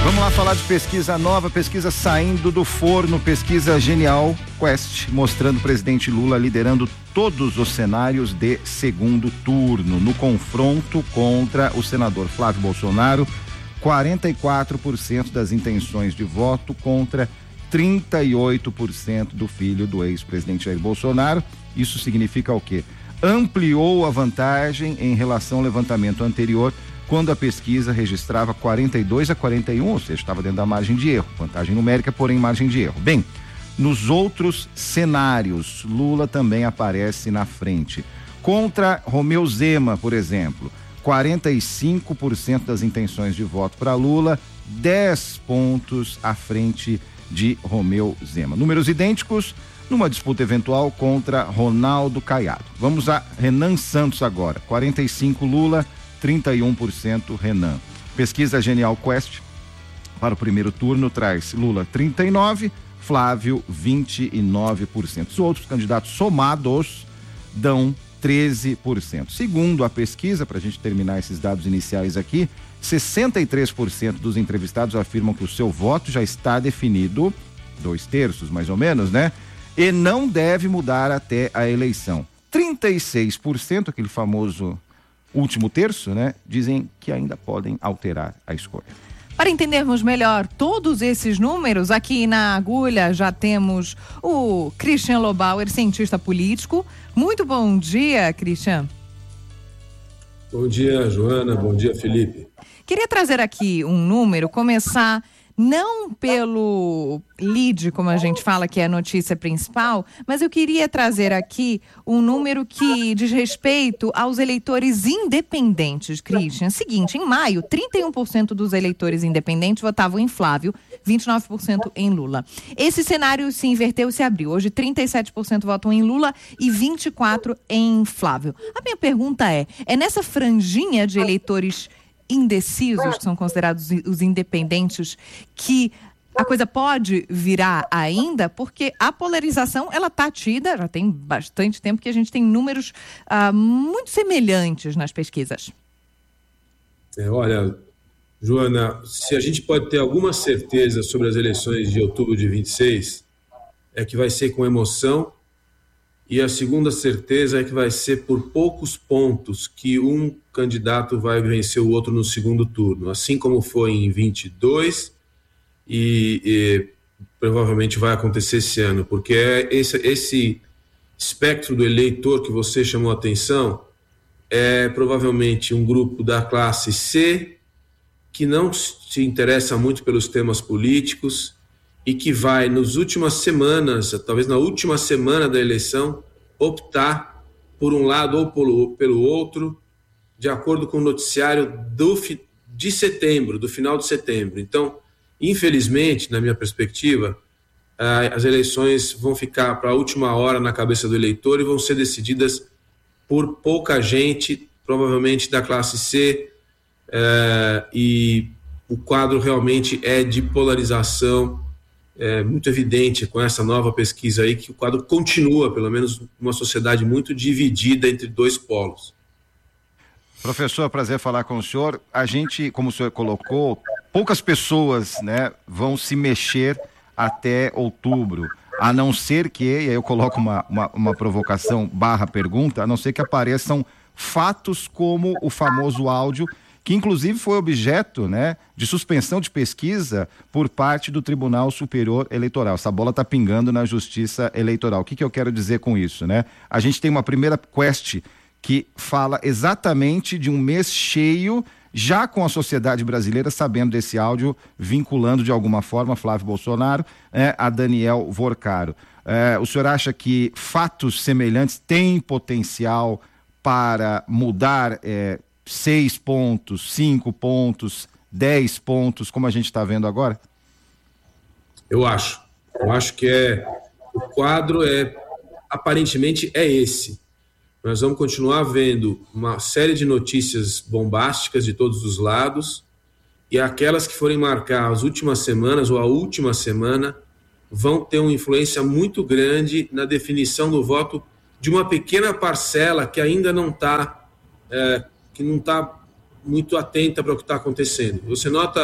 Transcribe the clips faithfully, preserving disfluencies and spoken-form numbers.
Vamos lá falar de pesquisa nova, pesquisa saindo do forno, pesquisa Genial Quest, mostrando o presidente Lula liderando todos os cenários de segundo turno. No confronto contra o senador Flávio Bolsonaro, quarenta e quatro por cento das intenções de voto contra trinta e oito por cento do filho do ex-presidente Jair Bolsonaro. Isso significa o quê? Ampliou a vantagem em relação ao levantamento anterior, quando a pesquisa registrava quarenta e dois a quarenta e um, ou seja, estava dentro da margem de erro. Vantagem numérica, porém margem de erro. Bem, nos outros cenários, Lula também aparece na frente. Contra Romeu Zema, por exemplo, quarenta e cinco por cento das intenções de voto para Lula, dez pontos à frente de Romeu Zema. Números idênticos numa disputa eventual contra Ronaldo Caiado. Vamos a Renan Santos agora. quarenta e cinco Lula, trinta e um por cento Renan. Pesquisa Genial Quest para o primeiro turno traz Lula trinta e nove, Flávio vinte e nove por cento. Os outros candidatos somados dão treze por cento. Segundo a pesquisa, para a gente terminar esses dados iniciais aqui, sessenta e três por cento dos entrevistados afirmam que o seu voto já está definido, dois terços mais ou menos, né? E não deve mudar até a eleição. trinta e seis por cento, aquele famoso último terço, né? Dizem que ainda podem alterar a escolha. Para entendermos melhor todos esses números, aqui na agulha já temos o Christian Lobauer, cientista político. Muito bom dia, Christian. Bom dia, Joana. Bom dia, Felipe. Queria trazer aqui um número, começar não pelo lead, como a gente fala, que é a notícia principal, mas eu queria trazer aqui um número que diz respeito aos eleitores independentes, Christian. Seguinte, em maio, trinta e um por cento dos eleitores independentes votavam em Flávio, vinte e nove por cento em Lula. Esse cenário se inverteu e se abriu. Hoje, trinta e sete por cento votam em Lula e vinte e quatro por cento em Flávio. A minha pergunta é, é nessa franjinha de eleitores indecisos, que são considerados os independentes, que a coisa pode virar ainda, porque a polarização, ela está tida, já tem bastante tempo que a gente tem números uh, muito semelhantes nas pesquisas. É, olha, Joana, se a gente pode ter alguma certeza sobre as eleições de outubro de vinte e seis, é que vai ser com emoção, e a segunda certeza é que vai ser por poucos pontos que um candidato vai vencer o outro no segundo turno, assim como foi em vinte e dois e, e provavelmente vai acontecer esse ano, porque é esse, esse espectro do eleitor que você chamou a atenção é provavelmente um grupo da classe C que não se interessa muito pelos temas políticos e que vai, nas últimas semanas, talvez na última semana da eleição, optar por um lado ou pelo, pelo outro, de acordo com o noticiário do, de setembro, do final de setembro. Então, infelizmente, na minha perspectiva, as eleições vão ficar para a última hora na cabeça do eleitor e vão ser decididas por pouca gente, provavelmente da classe C, é, e o quadro realmente é de polarização. É muito evidente com essa nova pesquisa aí que o quadro continua, pelo menos, uma sociedade muito dividida entre dois polos. Professor, prazer falar com o senhor. A gente, como o senhor colocou, poucas pessoas, né, vão se mexer até outubro, a não ser que, e aí eu coloco uma, uma, uma provocação barra pergunta, a não ser que apareçam fatos como o famoso áudio, que inclusive foi objeto, né, de suspensão de pesquisa por parte do Tribunal Superior Eleitoral. Essa bola está pingando na Justiça Eleitoral. O que, que eu quero dizer com isso, né? A gente tem uma primeira quest que fala exatamente de um mês cheio, já com a sociedade brasileira sabendo desse áudio, vinculando de alguma forma Flávio Bolsonaro, é, a Daniel Vorcaro. É, o senhor acha que fatos semelhantes têm potencial para mudar é, seis pontos, cinco pontos, dez pontos, como a gente está vendo agora? Eu acho. Eu acho que é, o quadro é, aparentemente é esse. Nós vamos continuar vendo uma série de notícias bombásticas de todos os lados, e aquelas que forem marcar as últimas semanas ou a última semana vão ter uma influência muito grande na definição do voto de uma pequena parcela que ainda não está... É, que não está muito atenta para o que está acontecendo. Você nota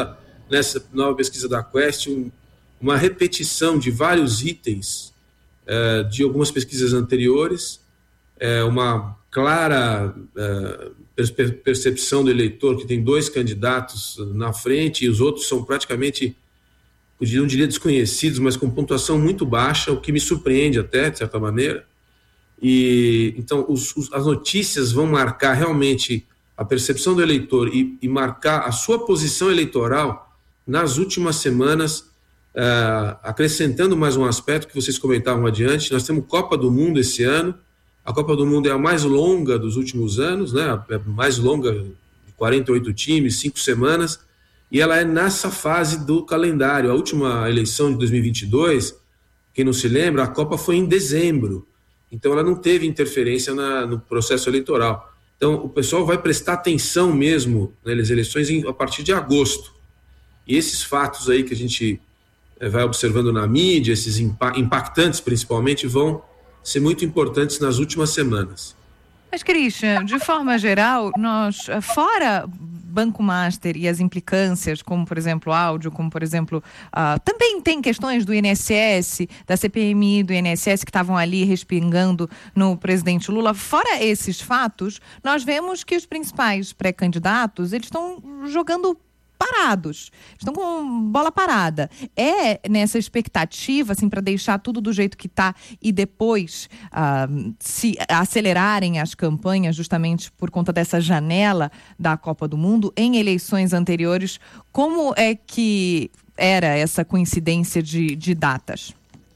nessa nova pesquisa da Quest, um, uma repetição de vários itens uh, de algumas pesquisas anteriores, uh, uma clara uh, percepção do eleitor que tem dois candidatos na frente e os outros são praticamente, eu não diria desconhecidos, mas com pontuação muito baixa, o que me surpreende até, de certa maneira. E então os, os, as notícias vão marcar realmente a percepção do eleitor e, e marcar a sua posição eleitoral nas últimas semanas, uh, acrescentando mais um aspecto que vocês comentavam adiante. Nós temos Copa do Mundo esse ano. A Copa do Mundo é a mais longa dos últimos anos, né? É a mais longa, de quarenta e oito times, cinco semanas, e ela é nessa fase do calendário. A última eleição de dois mil e vinte e dois, quem não se lembra, a Copa foi em dezembro, então ela não teve interferência na, no processo eleitoral. Então o pessoal vai prestar atenção mesmo, né, nas eleições em, a partir de agosto. E esses fatos aí que a gente é, vai observando na mídia, esses impa- impactantes principalmente, vão ser muito importantes nas últimas semanas. Mas, Christian, de forma geral, nós, fora Banco Master e as implicâncias, como, por exemplo, áudio, como, por exemplo, uh, também tem questões do I N S S, da C P M I do I N S S, que estavam ali respingando no presidente Lula. Fora esses fatos, nós vemos que os principais pré-candidatos, eles estão jogando parados, estão com bola parada. É nessa expectativa, assim, para deixar tudo do jeito que está e depois uh, se acelerarem as campanhas justamente por conta dessa janela da Copa do Mundo em eleições anteriores, como é que era essa coincidência de, de datas?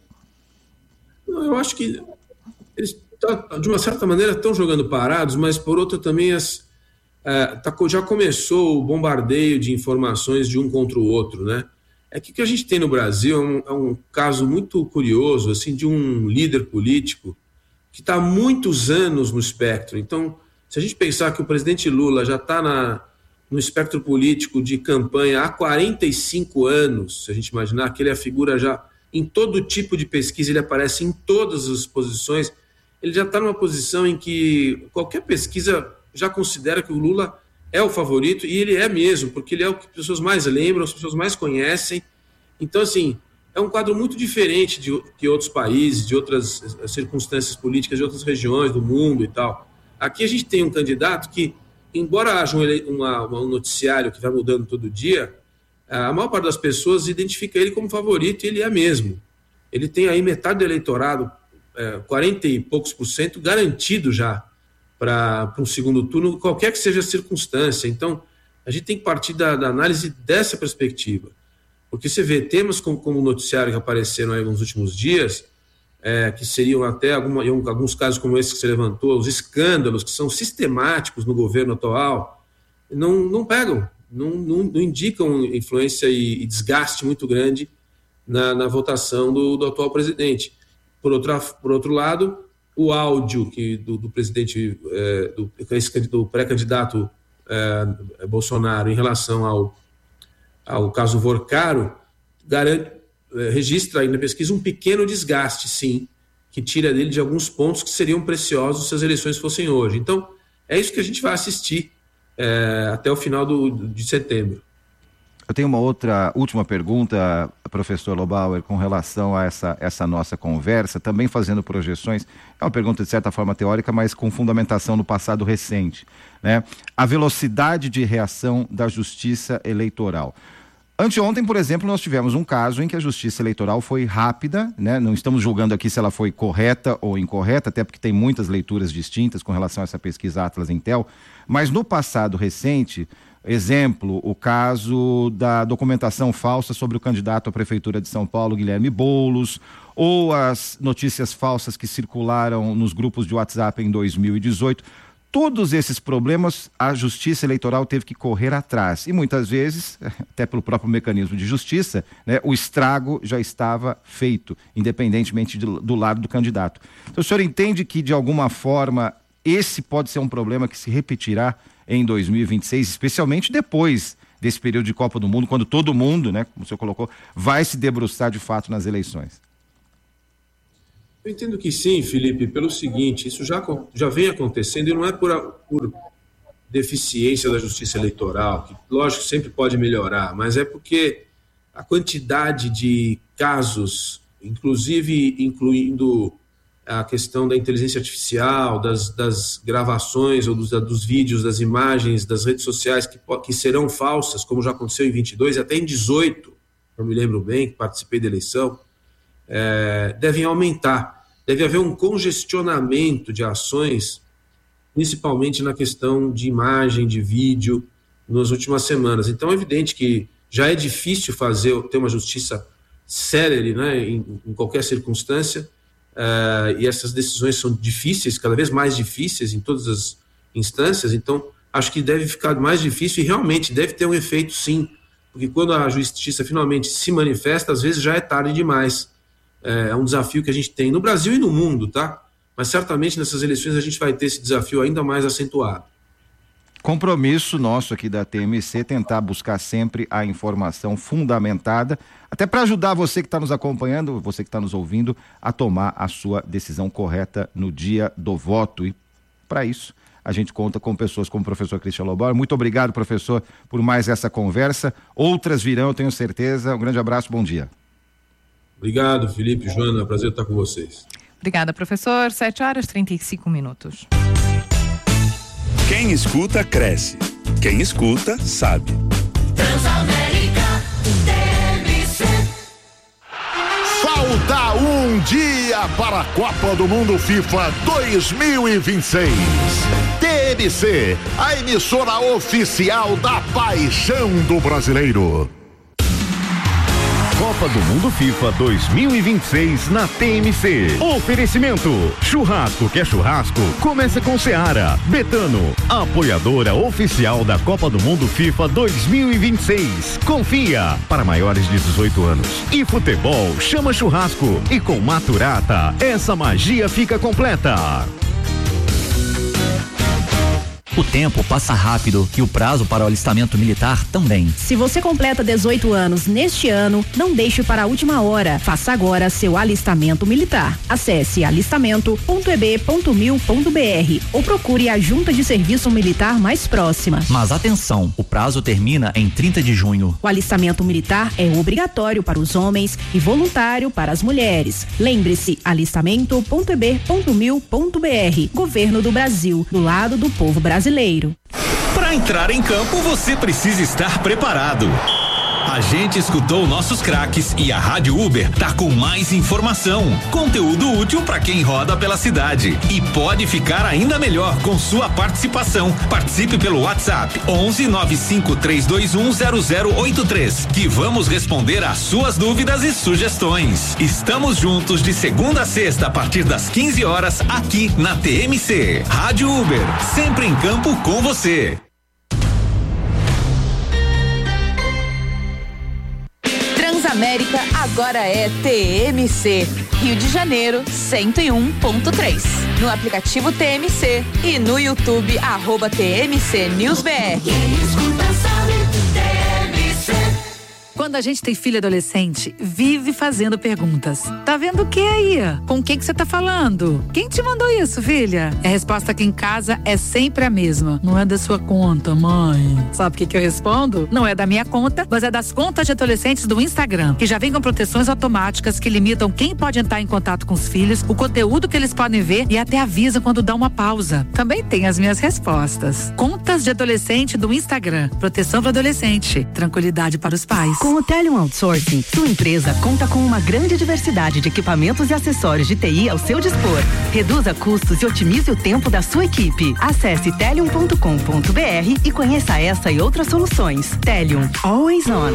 Eu acho que eles, de uma certa maneira, estão jogando parados, mas por outra também as Uh, tá, já começou o bombardeio de informações de um contra o outro, né? É que o que a gente tem no Brasil é um, é um caso muito curioso, assim, de um líder político que está há muitos anos no espectro. Então, se a gente pensar que o presidente Lula já está no espectro político de campanha há quarenta e cinco anos, se a gente imaginar que ele é a figura já em todo tipo de pesquisa, ele aparece em todas as posições, ele já está numa posição em que qualquer pesquisa já considera que o Lula é o favorito, e ele é mesmo, porque ele é o que as pessoas mais lembram, as pessoas mais conhecem. Então, assim, é um quadro muito diferente de que outros países, de outras circunstâncias políticas, de outras regiões do mundo e tal. Aqui a gente tem um candidato que, embora haja um, uma, um noticiário que vai mudando todo dia, a maior parte das pessoas identifica ele como favorito, e ele é mesmo. Ele tem aí metade do eleitorado, é, quarenta e poucos por cento, garantido já para um segundo turno, qualquer que seja a circunstância. Então, a gente tem que partir da, da análise dessa perspectiva. Porque você vê temas como, como o noticiário que apareceram aí nos últimos dias, é, que seriam até, alguma, em alguns casos como esse que você levantou, os escândalos que são sistemáticos no governo atual, não, não pegam, não, não, não indicam influência e, e desgaste muito grande na, na votação do, do atual presidente. Por, outra, por outro lado, o áudio que do, do presidente, é, do, do pré-candidato é, Bolsonaro em relação ao, ao caso Vorcaro, garante, é, registra aí na pesquisa um pequeno desgaste, sim, que tira dele de alguns pontos que seriam preciosos se as eleições fossem hoje. Então, é isso que a gente vai assistir é, até o final do, de setembro. Eu tenho uma outra última pergunta, professor Lobauer, com relação a essa, essa nossa conversa, também fazendo projeções. É uma pergunta de certa forma teórica, mas com fundamentação no passado recente, né? A velocidade de reação da justiça eleitoral. Anteontem, por exemplo, nós tivemos um caso em que a justiça eleitoral foi rápida, né? Não estamos julgando aqui se ela foi correta ou incorreta, até porque tem muitas leituras distintas com relação a essa pesquisa Atlas Intel, mas no passado recente, exemplo, o caso da documentação falsa sobre o candidato à Prefeitura de São Paulo, Guilherme Boulos, ou as notícias falsas que circularam nos grupos de WhatsApp em dois mil e dezoito. Todos esses problemas a Justiça Eleitoral teve que correr atrás. E muitas vezes, até pelo próprio mecanismo de justiça, né, o estrago já estava feito, independentemente do, do lado do candidato. Então, o senhor entende que, de alguma forma, esse pode ser um problema que se repetirá em dois mil e vinte e seis, especialmente depois desse período de Copa do Mundo, quando todo mundo, né, como o senhor colocou, vai se debruçar de fato nas eleições? Eu entendo que sim, Felipe, pelo seguinte, isso já, já vem acontecendo e não é por, por deficiência da justiça eleitoral, que lógico sempre pode melhorar, mas é porque a quantidade de casos, inclusive incluindo a questão da inteligência artificial, das, das gravações ou dos, dos vídeos, das imagens, das redes sociais que, que serão falsas, como já aconteceu em vinte e dois e até em dezoito, eu me lembro bem, que participei da eleição, é, devem aumentar. Deve haver um congestionamento de ações, principalmente na questão de imagem, de vídeo, nas últimas semanas. Então, é evidente que já é difícil fazer, ter uma justiça célere, né, em, em qualquer circunstância, uh, e essas decisões são difíceis, cada vez mais difíceis em todas as instâncias, então acho que deve ficar mais difícil e realmente deve ter um efeito sim, porque quando a justiça finalmente se manifesta, às vezes já é tarde demais. É um desafio que a gente tem no Brasil e no mundo, tá? Mas certamente nessas eleições a gente vai ter esse desafio ainda mais acentuado. Compromisso nosso aqui da T M C, tentar buscar sempre a informação fundamentada, até para ajudar você que está nos acompanhando, você que está nos ouvindo, a tomar a sua decisão correta no dia do voto. E para isso, a gente conta com pessoas como o professor Christian Lobauer. Muito obrigado, professor, por mais essa conversa. Outras virão, eu tenho certeza. Um grande abraço, bom dia. Obrigado, Felipe, Joana, prazer estar com vocês. Obrigada, professor. sete horas e trinta e cinco minutos. Quem escuta, cresce. Quem escuta, sabe. Transamérica T M C. Falta um dia para a Copa do Mundo FIFA dois mil e vinte e seis. T M C, a emissora oficial da paixão do brasileiro. Copa do Mundo FIFA dois mil e vinte e seis na T M C. Oferecimento: churrasco que é churrasco, começa com Seara. Betano, apoiadora oficial da Copa do Mundo FIFA dois mil e vinte e seis. Confia, para maiores de dezoito anos. E futebol chama churrasco. E com Maturata, essa magia fica completa. O tempo passa rápido e o prazo para o alistamento militar também. Se você completa dezoito anos neste ano, não deixe para a última hora. Faça agora seu alistamento militar. Acesse alistamento ponto e b ponto mil ponto b r ou procure a junta de serviço militar mais próxima. Mas atenção, o prazo termina em trinta de junho. O alistamento militar é obrigatório para os homens e voluntário para as mulheres. Lembre-se, alistamento ponto e b ponto mil ponto b r. Governo do Brasil, do lado do povo brasileiro. Para entrar em campo, você precisa estar preparado. A gente escutou nossos craques e a Rádio Uber tá com mais informação, conteúdo útil para quem roda pela cidade e pode ficar ainda melhor com sua participação. Participe pelo WhatsApp onze nove cinco três dois um zero zero oito três, que vamos responder às suas dúvidas e sugestões. Estamos juntos de segunda a sexta a partir das quinze horas aqui na T M C. Rádio Uber, sempre em campo com você. Transamérica agora é T M C. Rio de Janeiro, cento e um ponto três. No aplicativo T M C e no YouTube, arroba T M C News B R. Quem escuta sabe, T M C. Quando a gente tem filho adolescente, vive fazendo perguntas. Tá vendo o que aí? Com quem que você tá falando? Quem te mandou isso, filha? A resposta aqui em casa é sempre a mesma. Não é da sua conta, mãe. Sabe o que que eu respondo? Não é da minha conta, mas é das contas de adolescentes do Instagram, que já vem com proteções automáticas que limitam quem pode entrar em contato com os filhos, o conteúdo que eles podem ver e até avisam quando dá uma pausa. Também tem as minhas respostas. Contas de adolescente do Instagram. Proteção para adolescente. Tranquilidade para os pais. Com o Telium Outsourcing, sua empresa conta com uma grande diversidade de equipamentos e acessórios de T I ao seu dispor. Reduza custos e otimize o tempo da sua equipe. Acesse telium ponto com ponto b r e conheça essa e outras soluções. Telium, always on.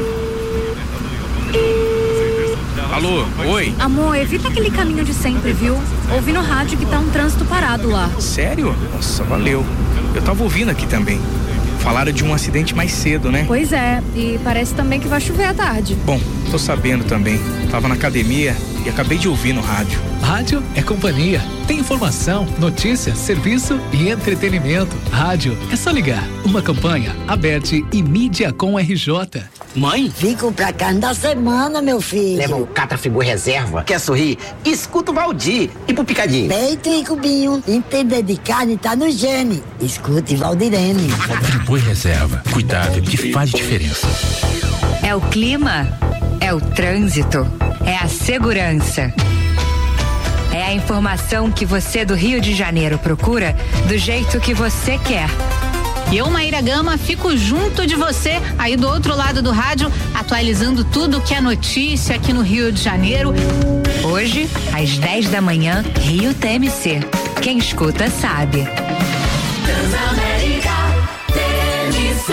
Alô, oi? Amor, evita aquele caminho de sempre, viu? Ouvi no rádio que tá um trânsito parado lá. Sério? Nossa, valeu. Eu tava ouvindo aqui também. Falaram de um acidente mais cedo, né? Pois é, e parece também que vai chover à tarde. Bom, tô sabendo também. Tava na academia e acabei de ouvir no rádio. Rádio é companhia. Tem informação, notícia, serviço e entretenimento. Rádio é só ligar. Uma campanha, Aberte e Mídia com R J. Mãe? Vim comprar carne da semana, meu filho. Leva um Catra Frigor Reserva. Quer sorrir? Escuta o Valdir. E pro picadinho? Peito e cubinho. Entender de carne tá no gene. Escute Valdirene. Frigor Reserva. Cuidado que faz diferença. É o clima. É o trânsito. É a segurança. É a informação que você do Rio de Janeiro procura do jeito que você quer. Eu, Maíra Gama, fico junto de você, aí do outro lado do rádio, atualizando tudo que é notícia aqui no Rio de Janeiro. Hoje, às dez da manhã, Rio T M C. Quem escuta sabe. Transamérica T M C.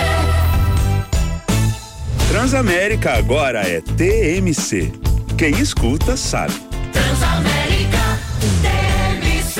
Transamérica agora é T M C. Quem escuta sabe. Transamérica T M C.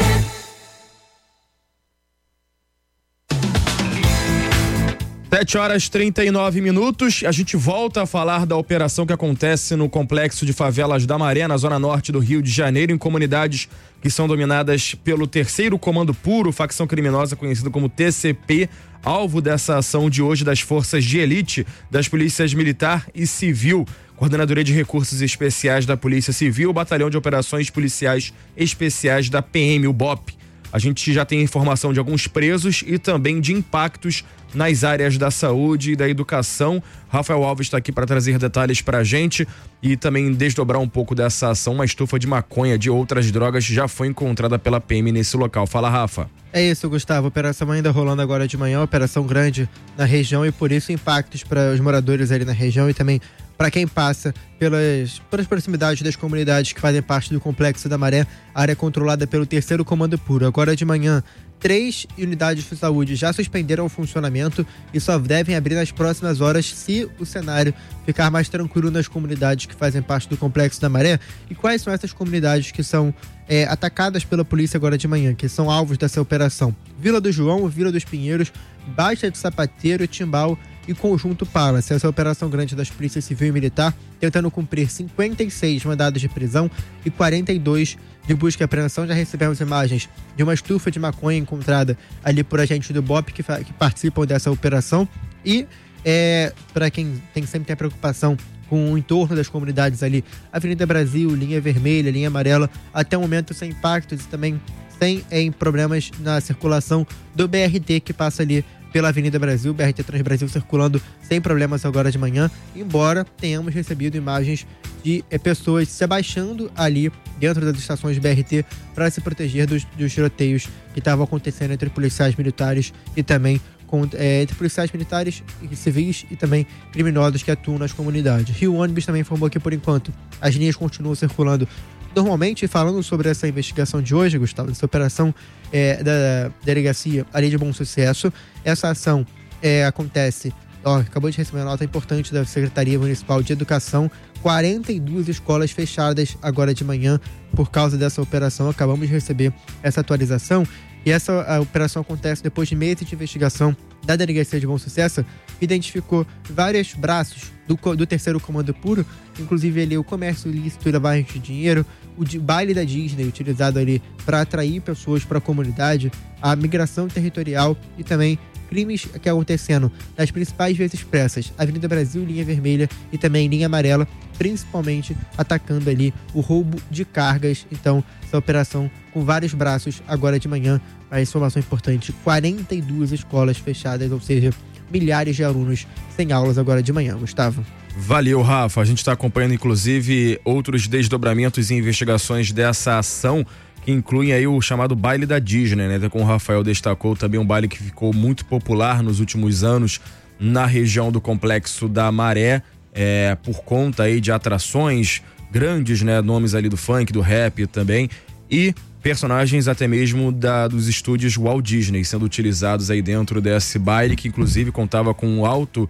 sete horas e trinta e nove minutos. A gente volta a falar da operação que acontece no complexo de favelas da Maré, na zona norte do Rio de Janeiro, em comunidades que são dominadas pelo Terceiro Comando Puro, facção criminosa conhecida como T C P, alvo dessa ação de hoje das forças de elite das polícias militar e civil, Coordenadoria de Recursos Especiais da Polícia Civil, Batalhão de Operações Policiais Especiais da P M, o B O P. A gente já tem informação de alguns presos e também de impactos nas áreas da saúde e da educação. Rafael Alves está aqui para trazer detalhes para a gente e também desdobrar um pouco dessa ação. Uma estufa de maconha de outras drogas já foi encontrada pela P M nesse local. Fala, Rafa. É isso, Gustavo. Operação ainda rolando agora de manhã, operação grande na região e por isso impactos para os moradores ali na região e também para quem passa pelas, pelas proximidades das comunidades que fazem parte do Complexo da Maré, área controlada pelo Terceiro Comando Puro. Agora de manhã, três unidades de saúde já suspenderam o funcionamento e só devem abrir nas próximas horas se o cenário ficar mais tranquilo nas comunidades que fazem parte do Complexo da Maré. E quais são essas comunidades que são é, atacadas pela polícia agora de manhã, que são alvos dessa operação? Vila do João, Vila dos Pinheiros, Baixa de Sapateiro, Timbal e Conjunto Palace. Essa é a operação grande das polícias civil e militar, tentando cumprir cinquenta e seis mandados de prisão e quarenta e dois de busca e apreensão. Já recebemos imagens de uma estufa de maconha encontrada ali por agentes do B O P que, que participam dessa operação. E é, para quem tem, sempre tem a preocupação com o entorno das comunidades ali, Avenida Brasil, linha vermelha, linha amarela, até o momento sem impactos e também sem em problemas na circulação do B R T que passa ali pela Avenida Brasil, B R T Transbrasil circulando sem problemas agora de manhã, embora tenhamos recebido imagens de é, pessoas se abaixando ali dentro das estações de B R T para se proteger dos, dos tiroteios que estavam acontecendo entre policiais militares e também com, é, entre policiais militares e civis e também criminosos que atuam nas comunidades. Rio Ônibus também informou que, por enquanto, as linhas continuam circulando normalmente. Falando sobre essa investigação de hoje, Gustavo, essa operação é, da delegacia ali de Bom Sucesso, essa ação é, acontece, ó, acabou de receber uma nota importante da Secretaria Municipal de Educação, quarenta e duas escolas fechadas agora de manhã por causa dessa operação. Acabamos de receber essa atualização e essa a operação acontece depois de meses de investigação da Delegacia de Bom Sucesso, que identificou vários braços do, do Terceiro Comando Puro, inclusive ali o comércio ilícito e lavagem de dinheiro, o de, baile da Disney utilizado ali para atrair pessoas para a comunidade, a migração territorial e também crimes que acontecendo nas principais vias expressas, Avenida Brasil, linha vermelha e também linha amarela, principalmente atacando ali o roubo de cargas. Então, essa operação com vários braços agora de manhã. A informação importante, quarenta e duas escolas fechadas, ou seja, milhares de alunos sem aulas agora de manhã, Gustavo. Valeu, Rafa. A gente está acompanhando, inclusive, outros desdobramentos e investigações dessa ação, que incluem aí o chamado baile da Disney, né? Como o Rafael destacou, também um baile que ficou muito popular nos últimos anos na região do Complexo da Maré, é, por conta aí de atrações grandes, né? Nomes ali do funk, do rap também, e personagens até mesmo da, dos estúdios Walt Disney sendo utilizados aí dentro desse baile, que inclusive contava com um alto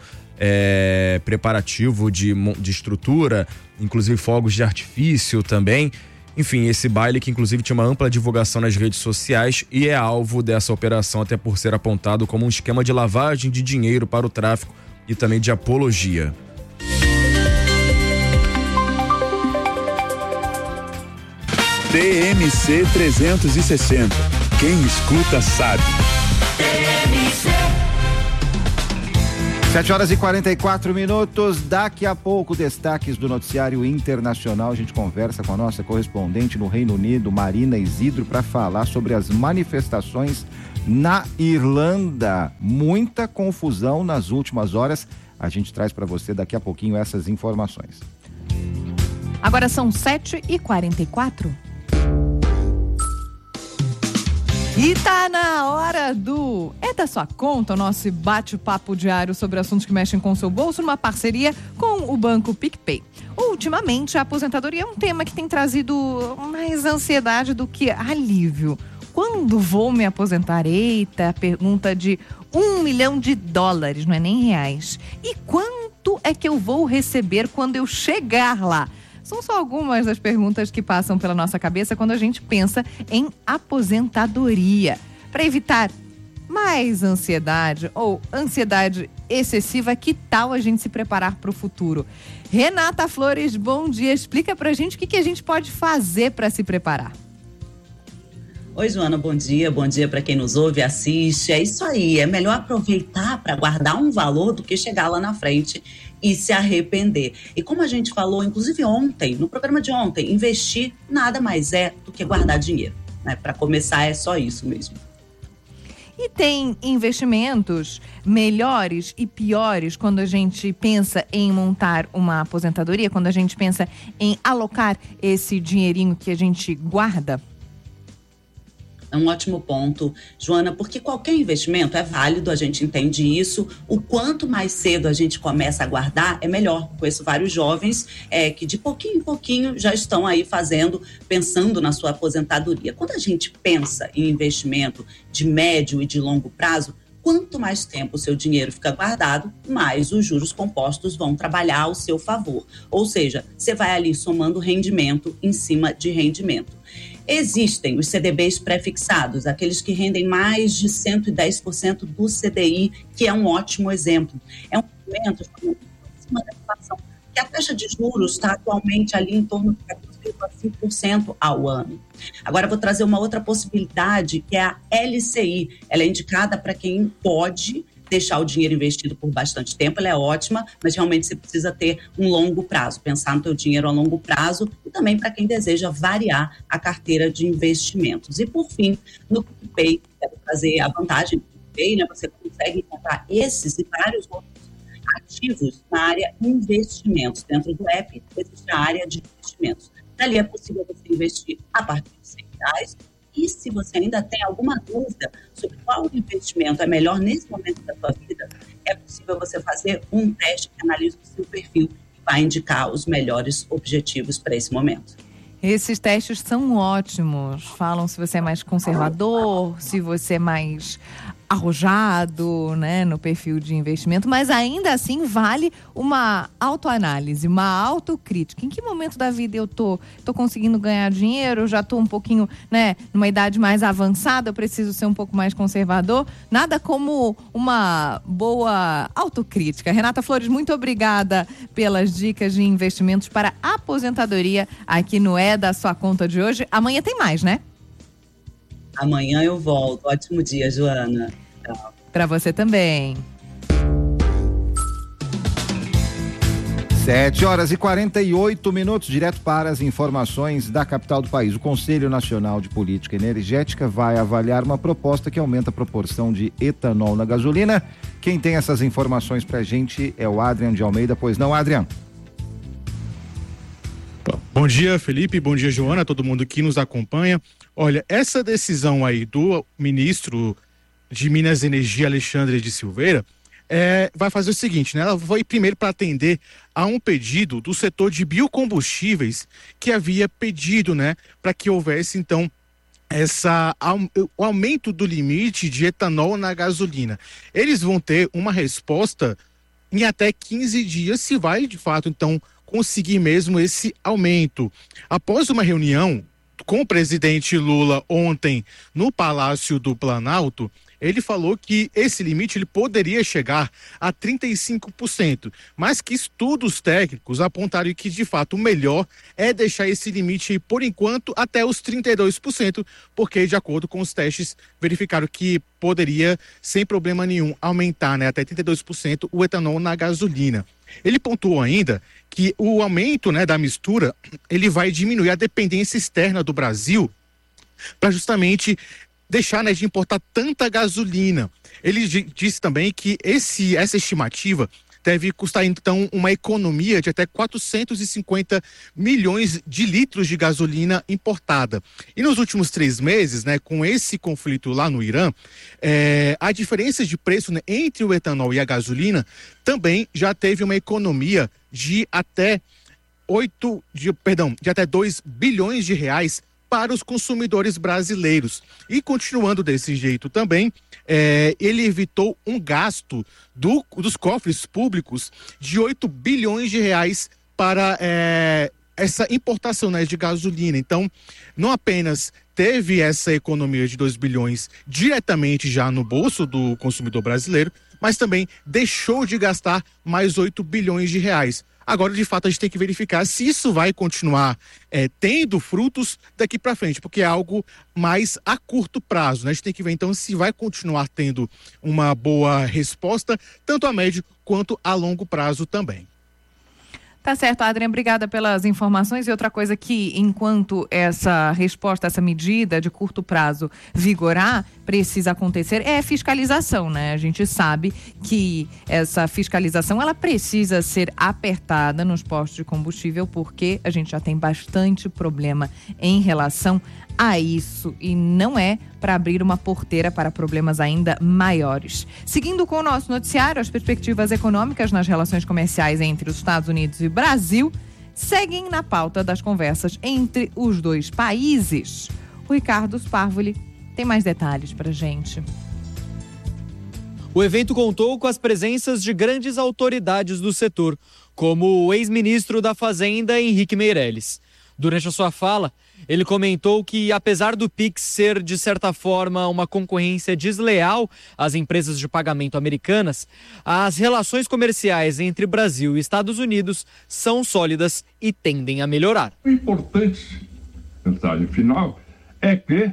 é, preparativo de, de estrutura, inclusive fogos de artifício também. Enfim, esse baile que inclusive tinha uma ampla divulgação nas redes sociais e é alvo dessa operação, até por ser apontado como um esquema de lavagem de dinheiro para o tráfico e também de apologia. T M C trezentos e sessenta. Quem escuta sabe. T M C. sete horas e quarenta e quatro minutos. Daqui a pouco, destaques do noticiário internacional. A gente conversa com a nossa correspondente no Reino Unido, Marina Isidro, para falar sobre as manifestações na Irlanda. Muita confusão nas últimas horas. A gente traz para você daqui a pouquinho essas informações. Agora são sete e quarenta e quatro. E tá na hora do É da Sua Conta, o nosso bate-papo diário sobre assuntos que mexem com o seu bolso, numa parceria com o Banco PicPay. Ultimamente, a aposentadoria é um tema que tem trazido mais ansiedade do que alívio. Quando vou me aposentar? Eita, pergunta de um milhão de dólares, não é nem reais. E quanto é que eu vou receber quando eu chegar lá? São só algumas das perguntas que passam pela nossa cabeça quando a gente pensa em aposentadoria. Para evitar mais ansiedade ou ansiedade excessiva, que tal a gente se preparar para o futuro? Renata Flores, bom dia. Explica pra gente o que, que a gente pode fazer para se preparar. Oi, Joana, bom dia. Bom dia para quem nos ouve e assiste. É isso aí, é melhor aproveitar para guardar um valor do que chegar lá na frente e se arrepender. E como a gente falou, inclusive ontem, no programa de ontem, investir nada mais é do que guardar dinheiro, né? Para começar, é só isso mesmo. E tem investimentos melhores e piores quando a gente pensa em montar uma aposentadoria, quando a gente pensa em alocar esse dinheirinho que a gente guarda? É um ótimo ponto, Joana, porque qualquer investimento é válido, a gente entende isso. O quanto mais cedo a gente começa a guardar, é melhor. Conheço vários jovens é, que de pouquinho em pouquinho já estão aí fazendo, pensando na sua aposentadoria. Quando a gente pensa em investimento de médio e de longo prazo, quanto mais tempo o seu dinheiro fica guardado, mais os juros compostos vão trabalhar ao seu favor. Ou seja, você vai ali somando rendimento em cima de rendimento. Existem os C D Bs pré-fixados, aqueles que rendem mais de cento e dez por cento do C D I, que é um ótimo exemplo. É um momento acima da inflação, que a taxa de juros está atualmente ali em torno de quatorze vírgula cinco por cento ao ano. Agora vou trazer uma outra possibilidade, que é a L C I. Ela é indicada para quem pode deixar o dinheiro investido por bastante tempo, ela é ótima, mas realmente você precisa ter um longo prazo, pensar no teu dinheiro a longo prazo, e também para quem deseja variar a carteira de investimentos. E por fim, no PicPay, quero trazer a vantagem do PicPay, né? Você consegue encontrar esses e vários outros ativos na área investimentos. Dentro do app existe a área de investimentos. Dali é possível você investir a partir de cem reais. E se você ainda tem alguma dúvida sobre qual investimento é melhor nesse momento da sua vida, é possível você fazer um teste que analisa o seu perfil e vai indicar os melhores objetivos para esse momento. Esses testes são ótimos. Falam se você é mais conservador, se você é mais arrojado, né, no perfil de investimento, mas ainda assim vale uma autoanálise, uma autocrítica. Em que momento da vida eu tô? Tô conseguindo ganhar dinheiro? Já tô um pouquinho, né, numa idade mais avançada, eu preciso ser um pouco mais conservador? Nada como uma boa autocrítica. Renata Flores, muito obrigada pelas dicas de investimentos para aposentadoria aqui no É da Sua Conta de hoje. Amanhã tem mais, né? Amanhã eu volto. Ótimo dia, Joana. Tchau. Para você também. sete horas e quarenta e oito minutos, direto para as informações da capital do país. O Conselho Nacional de Política Energética vai avaliar uma proposta que aumenta a proporção de etanol na gasolina. Quem tem essas informações pra gente é o Adrian de Almeida. Pois não, Adrian? Bom dia, Felipe. Bom dia, Joana, todo mundo que nos acompanha. Olha, essa decisão aí do ministro de Minas e Energia, Alexandre de Silveira, é, vai fazer o seguinte, né? Ela foi primeiro para atender a um pedido do setor de biocombustíveis que havia pedido, né, para que houvesse, então, essa, o aumento do limite de etanol na gasolina. Eles vão ter uma resposta em até quinze dias, se vai, de fato, então, conseguir mesmo esse aumento. Após uma reunião com o presidente Lula ontem no Palácio do Planalto, ele falou que esse limite ele poderia chegar a trinta e cinco por cento, mas que estudos técnicos apontaram que, de fato, o melhor é deixar esse limite aí, por enquanto, até os trinta e dois por cento, porque, de acordo com os testes, verificaram que poderia, sem problema nenhum, aumentar, né, até trinta e dois por cento o etanol na gasolina. Ele pontuou ainda que o aumento, né, da mistura, ele vai diminuir a dependência externa do Brasil para justamente deixar, né, de importar tanta gasolina. Ele disse também que esse, essa estimativa deve custar, então, uma economia de até quatrocentos e cinquenta milhões de litros de gasolina importada. E nos últimos três meses, né, com esse conflito lá no Irã, é, a diferença de preço, né, entre o etanol e a gasolina também já teve uma economia de até oito, de, perdão, de até dois bilhões de reais para os consumidores brasileiros. E continuando desse jeito também, é, ele evitou um gasto do, dos cofres públicos de oito bilhões de reais para é, essa importação, né, de gasolina. Então, não apenas teve essa economia de dois bilhões diretamente já no bolso do consumidor brasileiro, mas também deixou de gastar mais oito bilhões de reais. Agora, de fato, a gente tem que verificar se isso vai continuar é, tendo frutos daqui para frente, porque é algo mais a curto prazo, né? A gente tem que ver, então, se vai continuar tendo uma boa resposta, tanto a médio quanto a longo prazo também. Tá certo, Adriana, obrigada pelas informações. E outra coisa que, enquanto essa resposta, essa medida de curto prazo vigorar, precisa acontecer é fiscalização, né? A gente sabe que essa fiscalização, ela precisa ser apertada nos postos de combustível, porque a gente já tem bastante problema em relação a isso, e não é para abrir uma porteira para problemas ainda maiores. Seguindo com o nosso noticiário, as perspectivas econômicas nas relações comerciais entre os Estados Unidos e o Brasil seguem na pauta das conversas entre os dois países. O Ricardo Sparvoli tem mais detalhes para gente. O evento contou com as presenças de grandes autoridades do setor, como o ex-ministro da Fazenda, Henrique Meirelles. Durante a sua fala, ele comentou que, apesar do Pix ser, de certa forma, uma concorrência desleal às empresas de pagamento americanas, as relações comerciais entre Brasil e Estados Unidos são sólidas e tendem a melhorar. O importante, mensagem final, é que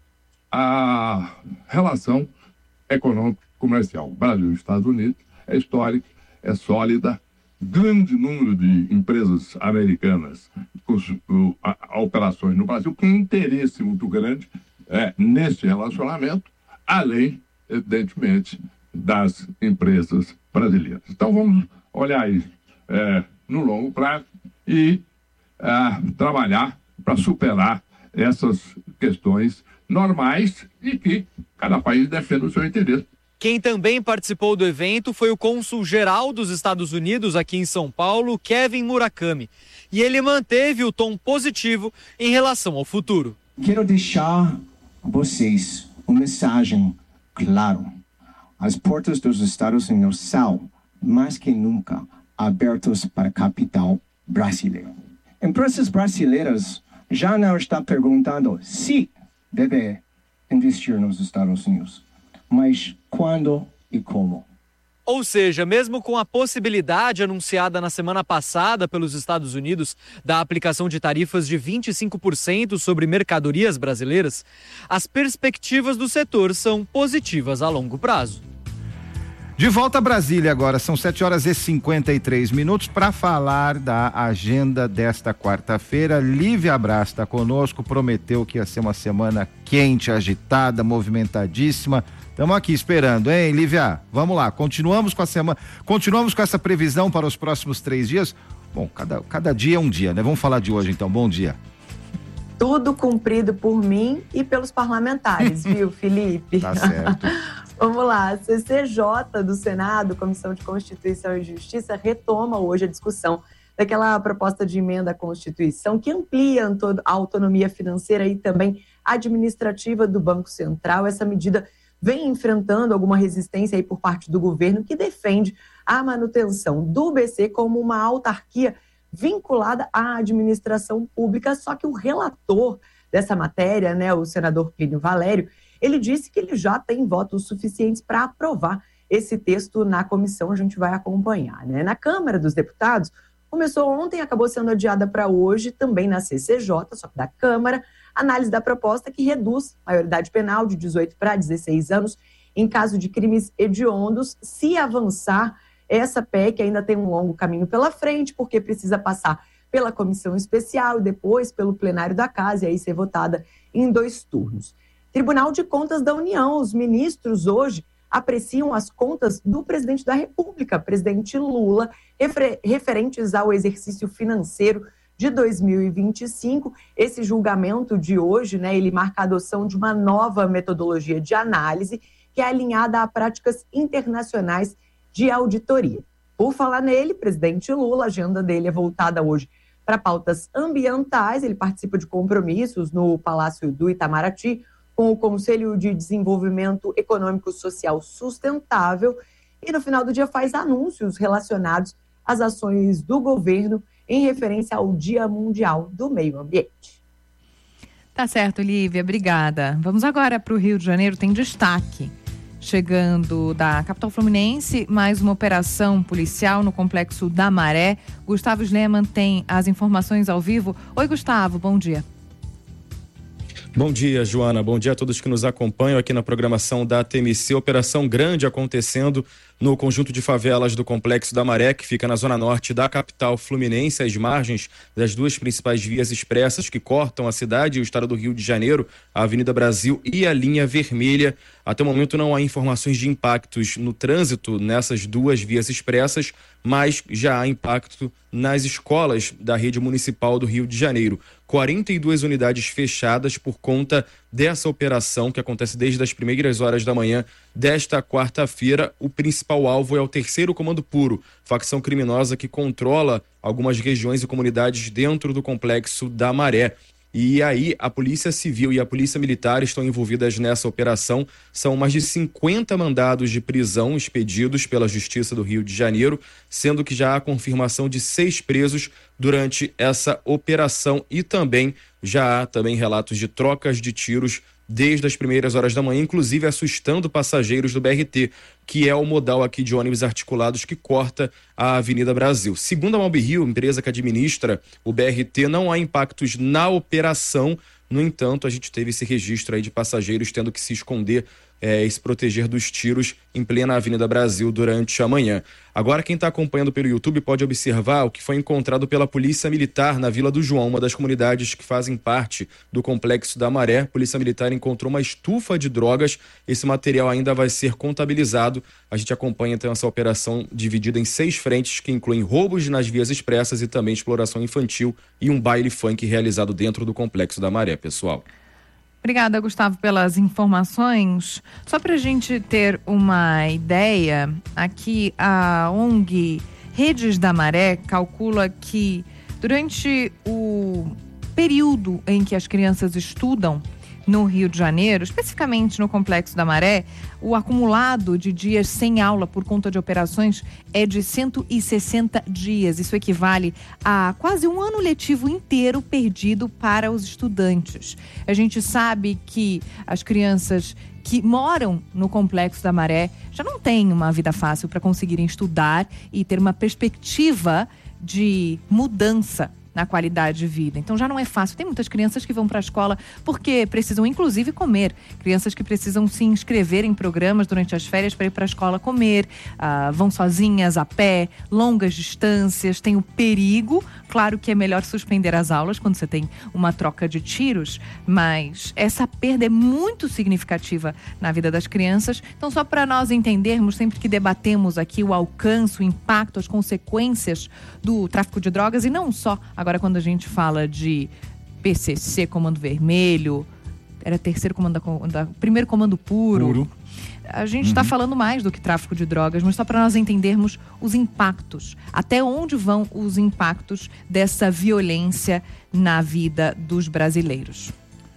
a relação econômico-comercial Brasil e Estados Unidos é histórica, é sólida. Grande número de empresas americanas com a, a, operações no Brasil, com interesse muito grande é, nesse relacionamento, além, evidentemente, das empresas brasileiras. Então, vamos olhar isso é, no longo prazo e é, trabalhar para superar essas questões normais e que cada país defenda o seu interesse. Quem também participou do evento foi o cônsul-geral dos Estados Unidos aqui em São Paulo, Kevin Murakami. E ele manteve o tom positivo em relação ao futuro. Quero deixar a vocês uma mensagem clara. As portas dos Estados Unidos são, mais que nunca, abertas para capital brasileiro. Empresas brasileiras já não estão perguntando se deve investir nos Estados Unidos, mas quando e como. Ou seja, mesmo com a possibilidade anunciada na semana passada pelos Estados Unidos da aplicação de tarifas de vinte e cinco por cento sobre mercadorias brasileiras, as perspectivas do setor são positivas a longo prazo. De volta a Brasília agora, são sete horas e cinquenta e três minutos para falar da agenda desta quarta-feira. Lívia Braz está conosco, prometeu que ia ser uma semana quente, agitada, movimentadíssima. Estamos aqui esperando, hein, Lívia? Vamos lá, continuamos com a semana, continuamos com essa previsão para os próximos três dias. Bom, cada, cada dia é um dia, né? Vamos falar de hoje então, bom dia. Tudo cumprido por mim e pelos parlamentares, viu, Felipe? Tá certo. Vamos lá, a C C J do Senado, Comissão de Constituição e Justiça, retoma hoje a discussão daquela proposta de emenda à Constituição que amplia a autonomia financeira e também administrativa do Banco Central. Essa medida vem enfrentando alguma resistência aí por parte do governo, que defende a manutenção do B C como uma autarquia vinculada à administração pública, só que o relator dessa matéria, né, o senador Plínio Valério, ele disse que ele já tem votos suficientes para aprovar esse texto na comissão. A gente vai acompanhar, né? Na Câmara dos Deputados, começou ontem, acabou sendo adiada para hoje, também na C C J, só que da Câmara, análise da proposta que reduz a maioridade penal de dezoito para dezesseis anos em caso de crimes hediondos. Se avançar, essa P E C ainda tem um longo caminho pela frente, porque precisa passar pela comissão especial e depois pelo plenário da Casa e aí ser votada em dois turnos. Tribunal de Contas da União, os ministros hoje apreciam as contas do presidente da República, presidente Lula, refer- referentes ao exercício financeiro de dois mil e vinte e cinco. Esse julgamento de hoje, né, ele marca a adoção de uma nova metodologia de análise que é alinhada a práticas internacionais de auditoria. Por falar nele, presidente Lula, a agenda dele é voltada hoje para pautas ambientais. Ele participa de compromissos no Palácio do Itamaraty com o Conselho de Desenvolvimento Econômico Social Sustentável e no final do dia faz anúncios relacionados às ações do governo em referência ao Dia Mundial do Meio Ambiente. Tá certo, Lívia, obrigada. Vamos agora para o Rio de Janeiro, tem destaque. Chegando da capital fluminense, mais uma operação policial no Complexo da Maré. Gustavo Sleman tem as informações ao vivo. Oi, Gustavo, bom dia. Bom dia, Joana. Bom dia a todos que nos acompanham aqui na programação da T M C. Operação grande acontecendo no conjunto de favelas do Complexo da Maré, que fica na zona norte da capital fluminense, às margens das duas principais vias expressas que cortam a cidade e o estado do Rio de Janeiro, a Avenida Brasil e a linha vermelha. Até o momento não há informações de impactos no trânsito nessas duas vias expressas, mas já há impacto nas escolas da rede municipal do Rio de Janeiro. quarenta e duas unidades fechadas por conta dessa operação que acontece desde as primeiras horas da manhã desta quarta-feira. O principal alvo é o Terceiro Comando Puro, facção criminosa que controla algumas regiões e comunidades dentro do Complexo da Maré. E aí a Polícia Civil e a Polícia Militar estão envolvidas nessa operação. São mais de cinquenta mandados de prisão expedidos pela Justiça do Rio de Janeiro, sendo que já há confirmação de seis presos durante essa operação e também já há também relatos de trocas de tiros desde as primeiras horas da manhã, inclusive assustando passageiros do B R T, que é o modal aqui de ônibus articulados que corta a Avenida Brasil. Segundo a Malbi Rio, empresa que administra o B R T, não há impactos na operação. No entanto, a gente teve esse registro aí de passageiros tendo que se esconder é, e se proteger dos tiros em plena Avenida Brasil durante a manhã. Agora, quem está acompanhando pelo YouTube pode observar o que foi encontrado pela Polícia Militar na Vila do João, uma das comunidades que fazem parte do Complexo da Maré. A Polícia Militar encontrou uma estufa de drogas. Esse material ainda vai ser contabilizado. A gente acompanha então essa operação dividida em seis frentes, que incluem roubos nas vias expressas e também exploração infantil e um baile funk realizado dentro do Complexo da Maré, pessoal. Obrigada, Gustavo, pelas informações. Só para a gente ter uma ideia, aqui a O N G Redes da Maré calcula que durante o período em que as crianças estudam no Rio de Janeiro, especificamente no Complexo da Maré, o acumulado de dias sem aula por conta de operações é de cento e sessenta dias. Isso equivale a quase um ano letivo inteiro perdido para os estudantes. A gente sabe que as crianças que moram no Complexo da Maré já não têm uma vida fácil para conseguirem estudar e ter uma perspectiva de mudança na qualidade de vida. Então já não é fácil. Tem muitas crianças que vão para a escola porque precisam inclusive comer. Crianças que precisam se inscrever em programas durante as férias para ir para a escola comer, uh, vão sozinhas, a pé, longas distâncias, tem o perigo. Claro que é melhor suspender as aulas quando você tem uma troca de tiros, mas essa perda é muito significativa na vida das crianças. Então, só para nós entendermos, sempre que debatemos aqui o alcance, o impacto, as consequências do tráfico de drogas, e não só agora quando a gente fala de P C C, Comando Vermelho, era terceiro comando, da, da, primeiro comando puro. puro. A gente está uhum. falando mais do que tráfico de drogas, mas só para nós entendermos os impactos. Até onde vão os impactos dessa violência na vida dos brasileiros.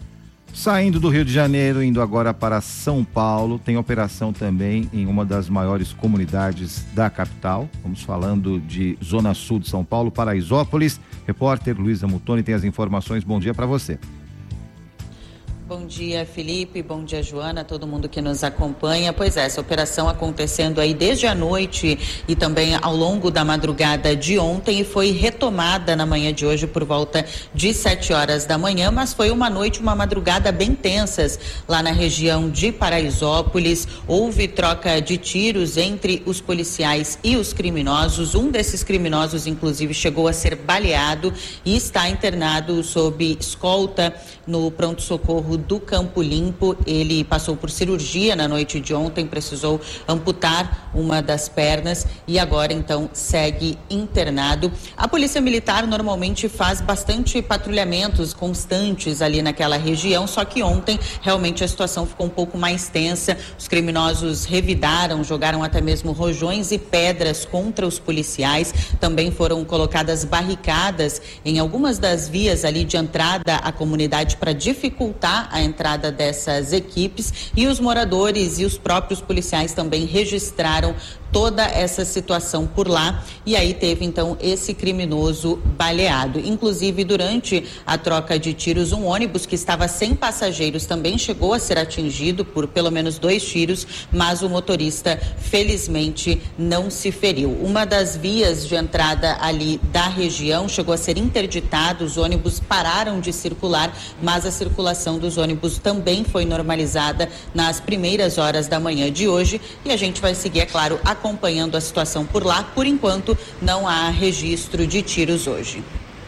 Saindo do Rio de Janeiro, indo agora para São Paulo, tem operação também em uma das maiores comunidades da capital. Estamos falando de Zona Sul de São Paulo, Paraisópolis. Repórter Luísa Mutoni tem as informações. Bom dia para você. Bom Bom dia, Felipe. Bom dia, Joana, todo mundo que nos acompanha. Pois é, essa operação acontecendo aí desde a noite e também ao longo da madrugada de ontem e foi retomada na manhã de hoje por volta de sete horas da manhã, mas foi uma noite, uma madrugada bem tensas lá na região de Paraisópolis. Houve troca de tiros entre os policiais e os criminosos. Um desses criminosos, inclusive, chegou a ser baleado e está internado sob escolta no pronto-socorro do Campo Limpo. Ele passou por cirurgia na noite de ontem, precisou amputar uma das pernas e agora então segue internado. A Polícia Militar normalmente faz bastante patrulhamentos constantes ali naquela região, só que ontem realmente a situação ficou um pouco mais tensa. Os criminosos revidaram, jogaram até mesmo rojões e pedras contra os policiais. Também foram colocadas barricadas em algumas das vias ali de entrada à comunidade para dificultar a entrada dessas equipes, e os moradores e os próprios policiais também registraram toda essa situação por lá, e aí teve então esse criminoso baleado. Inclusive, durante a troca de tiros, um ônibus que estava sem passageiros também chegou a ser atingido por pelo menos dois tiros, mas o motorista felizmente não se feriu. Uma das vias de entrada ali da região chegou a ser interditada, os ônibus pararam de circular, mas a circulação dos ônibus também foi normalizada nas primeiras horas da manhã de hoje, e a gente vai seguir, é claro, acompanhando a situação por lá. Por enquanto, não há registro de tiros hoje.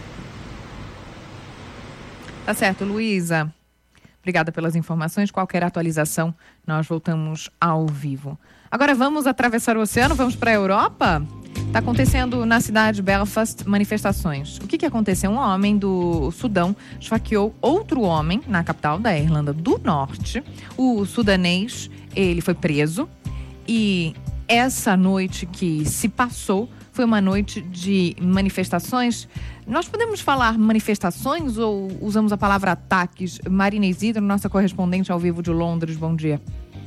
Tá certo, Luísa. Obrigada pelas informações. Qualquer atualização, nós voltamos ao vivo. Agora vamos atravessar o oceano, vamos para a Europa? Está acontecendo na cidade de Belfast manifestações. O que, que aconteceu? Um homem do Sudão esfaqueou outro homem na capital da Irlanda do Norte. O sudanês, ele foi preso e essa noite que se passou foi uma noite de manifestações. Nós podemos falar manifestações ou usamos a palavra ataques? Marina Isidro, nossa correspondente ao vivo de Londres, bom dia.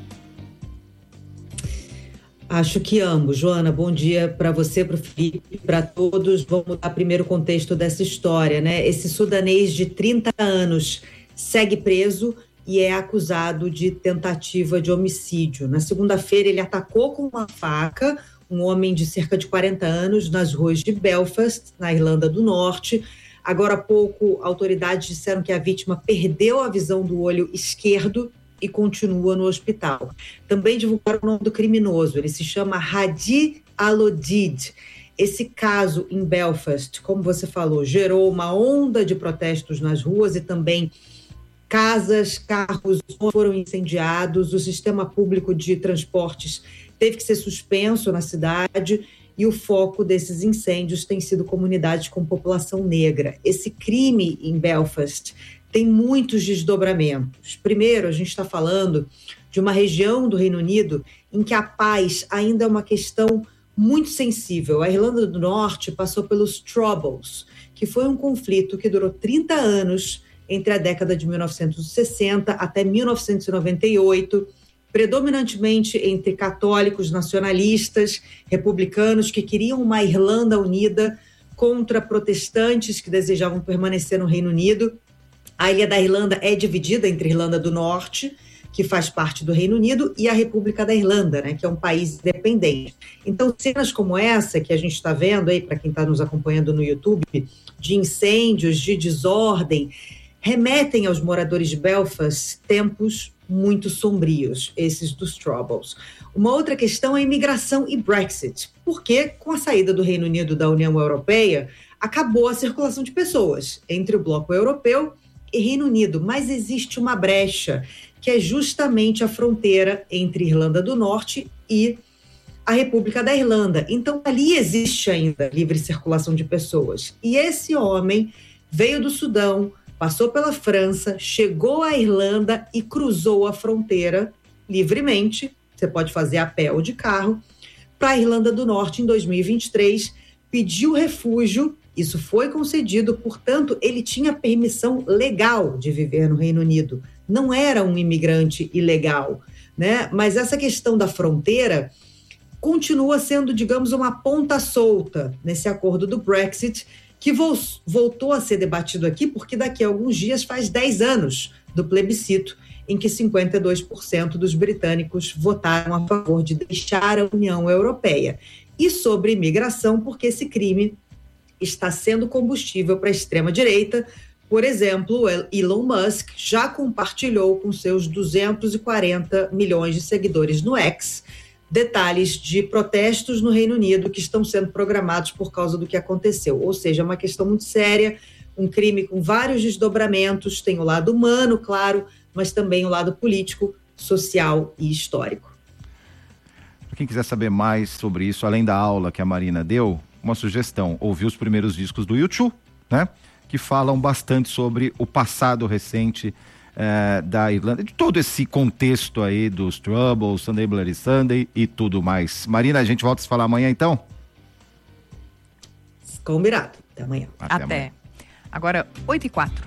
Acho que ambos. Joana, bom dia para você, para o Felipe, para todos. Vamos dar primeiro o contexto dessa história, né? Esse sudanês de trinta anos segue preso e é acusado de tentativa de homicídio. Na segunda-feira, ele atacou com uma faca um homem de cerca de quarenta anos nas ruas de Belfast, na Irlanda do Norte. Agora há pouco, autoridades disseram que a vítima perdeu a visão do olho esquerdo e continua no hospital. Também divulgaram o nome do criminoso. Ele se chama Hadi Alodid. Esse caso em Belfast, como você falou, gerou uma onda de protestos nas ruas e também casas, carros foram incendiados, o sistema público de transportes teve que ser suspenso na cidade e o foco desses incêndios tem sido comunidades com população negra. Esse crime em Belfast tem muitos desdobramentos. Primeiro, a gente está falando de uma região do Reino Unido em que a paz ainda é uma questão muito sensível. A Irlanda do Norte passou pelos Troubles, que foi um conflito que durou trinta anos entre a década de mil novecentos e sessenta até mil novecentos e noventa e oito, predominantemente entre católicos nacionalistas, republicanos que queriam uma Irlanda unida contra protestantes que desejavam permanecer no Reino Unido. A ilha da Irlanda é dividida entre a Irlanda do Norte, que faz parte do Reino Unido, e a República da Irlanda, né, que é um país independente. Então, cenas como essa que a gente está vendo aí, para quem está nos acompanhando no YouTube, de incêndios, de desordem, remetem aos moradores de Belfast tempos muito sombrios, esses dos Troubles. Uma outra questão é a imigração e Brexit, porque com a saída do Reino Unido da União Europeia, acabou a circulação de pessoas entre o bloco europeu e Reino Unido, mas existe uma brecha, que é justamente a fronteira entre Irlanda do Norte e a República da Irlanda. Então, ali existe ainda livre circulação de pessoas. E esse homem veio do Sudão, passou pela França, chegou à Irlanda e cruzou a fronteira livremente, você pode fazer a pé ou de carro, para a Irlanda do Norte em dois mil e vinte e três, pediu refúgio, isso foi concedido, portanto, ele tinha permissão legal de viver no Reino Unido, não era um imigrante ilegal, né? Mas essa questão da fronteira continua sendo, digamos, uma ponta solta nesse acordo do Brexit, que voltou a ser debatido aqui, porque daqui a alguns dias faz dez anos do plebiscito, em que cinquenta e dois por cento dos britânicos votaram a favor de deixar a União Europeia. E sobre imigração, porque esse crime está sendo combustível para a extrema-direita. Por exemplo, Elon Musk já compartilhou com seus duzentos e quarenta milhões de seguidores no X detalhes de protestos no Reino Unido que estão sendo programados por causa do que aconteceu. Ou seja, é uma questão muito séria, um crime com vários desdobramentos, tem o lado humano, claro, mas também o lado político, social e histórico. Para quem quiser saber mais sobre isso, além da aula que a Marina deu, uma sugestão, ouvir os primeiros discos do U dois, né? Que falam bastante sobre o passado recente eh, da Irlanda, de todo esse contexto aí dos Troubles, Sunday Bloody Sunday e tudo mais. Marina, a gente volta a se falar amanhã então? Combinado. Até amanhã. Até. Até. Amanhã. Agora, oito e quatro.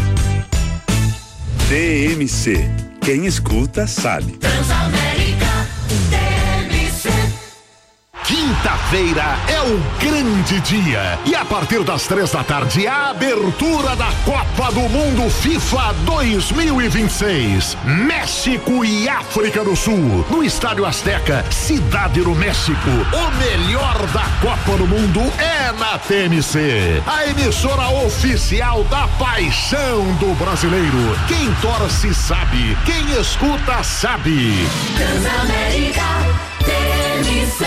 T M C. Quem escuta sabe. Transamérica T M C. Quinta-feira é o grande dia e a partir das três da tarde a abertura da Copa do Mundo FIFA dois mil e vinte e seis, México e África do Sul, no Estádio Azteca, Cidade do México. O melhor da Copa do Mundo é na T M C, a emissora oficial da paixão do brasileiro. Quem torce sabe, quem escuta sabe. Transamérica T M C.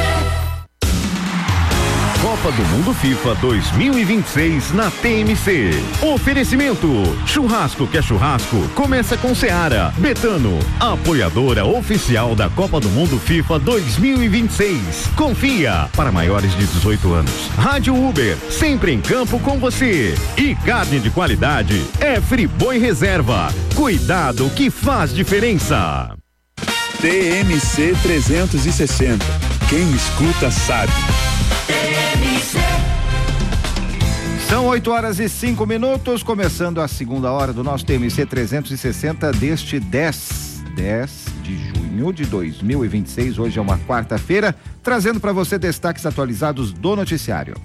Copa do Mundo FIFA dois mil e vinte e seis na T M C. Oferecimento: churrasco que é churrasco, começa com Seara. Betano, apoiadora oficial da Copa do Mundo FIFA dois mil e vinte e seis. Confia, para maiores de dezoito anos. Rádio Uber, sempre em campo com você. E carne de qualidade é Friboi Reserva. Cuidado que faz diferença. T M C trezentos e sessenta. Quem escuta sabe. São oito horas e cinco minutos, começando a segunda hora do nosso T M C trezentos e sessenta deste dez de junho de dois mil e vinte e seis. Hoje é uma quarta-feira, trazendo para você destaques atualizados do noticiário.